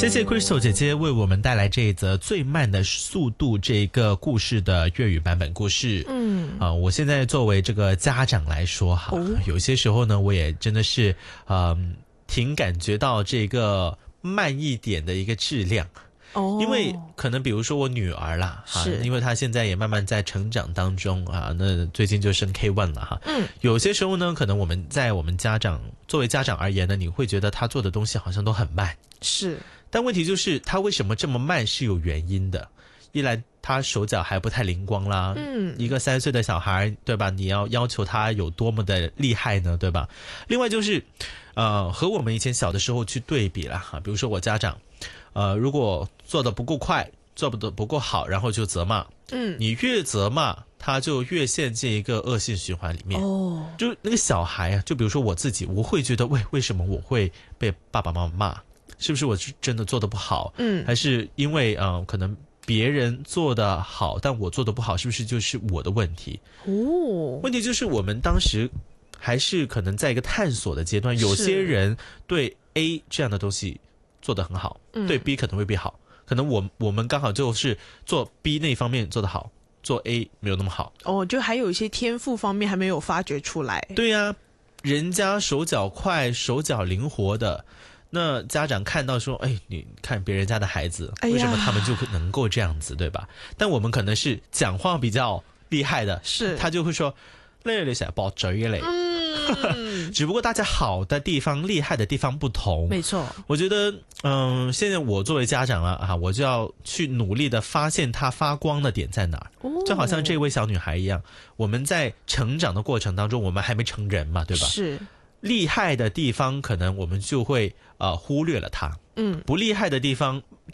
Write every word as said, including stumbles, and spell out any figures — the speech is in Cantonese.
谢谢 Crystal 姐姐为我们带来这一则最慢的速度这个故事的粤语版本故事。嗯，啊、呃，我现在作为这个家长来说哈，哦、有些时候呢，我也真的是嗯、呃，挺感觉到这个慢一点的一个质量。哦，因为可能比如说我女儿啦，哈，因为她现在也慢慢在成长当中啊，那最近就升 K 一 了哈。嗯，有些时候呢，可能我们在我们家长作为家长而言呢，你会觉得她做的东西好像都很慢， 是， 但问题就是她为什么这么慢是有原因的。一来他手脚还不太灵光啦，嗯，一个三岁的小孩，对吧？你要要求他有多么的厉害呢，对吧？另外就是，呃，和我们以前小的时候去对比了哈，比如说我家长，呃，如果做的不够快，做的不够好，然后就责骂，嗯，你越责骂，他就越陷进一个恶性循环里面。哦，就那个小孩啊，就比如说我自己，我会觉得，为为什么我会被爸爸妈妈骂？是不是我是真的做的不好？嗯，还是因为呃，可能别人做的好，但我做的不好，是不是就是我的问题？哦，问题就是我们当时还是可能在一个探索的阶段，有些人对 A 这样的东西做得很好，嗯、对 B 可能未必好，可能我我们刚好就是做 B 那方面做得好，做 A 没有那么好。 哦，就还有一些天赋方面还没有发掘出来。 对呀、啊，人家手脚快，手脚灵活的。那家长看到说，哎，你看别人家的孩子，为什么他们就能够这样子，对吧？但我们可能是讲话比较厉害的， 是他就会说，累了想爆嘴嘞。嗯，只不过大家好的地方、厉害的地方不同， 没错。 我觉得，嗯，现在我作为家长了啊，我就要去努力的发现他发光的点在哪儿。哦，就好像这位小女孩一样，我们在成长的过程当中，我们还没成人嘛，对吧？ 是。 厉害的地方可能我们就会呃忽略了它，嗯，不厉害的地方